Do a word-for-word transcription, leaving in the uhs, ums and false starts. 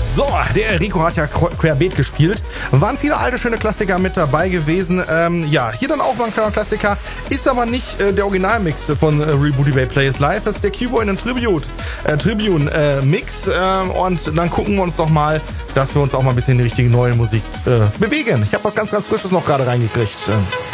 So, der Rico hat ja querbeet gespielt. Waren viele alte, schöne Klassiker mit dabei gewesen. Ähm, ja, hier dann auch mal ein kleiner Klassiker. Ist aber nicht äh, der Originalmix von äh, Rebooty Bay Plays Live. Das ist der Q-Boy in den Tribute, äh, Tribune äh, Mix. Äh, und dann gucken wir uns doch mal, dass wir uns auch mal ein bisschen in die richtige neue Musik äh, bewegen. Ich habe was ganz, ganz Frisches noch gerade reingekriegt.